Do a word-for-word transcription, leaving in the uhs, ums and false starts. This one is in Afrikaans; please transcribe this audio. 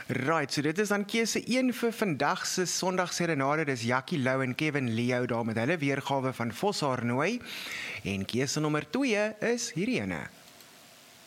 Right, so dit is dan keuse een vir vandag se Sondagserenade, dis Jackie Lou en Kevin Leo daar met hulle weergawe van Voshaarnooi. En keuse nommer twee is hierdie ene.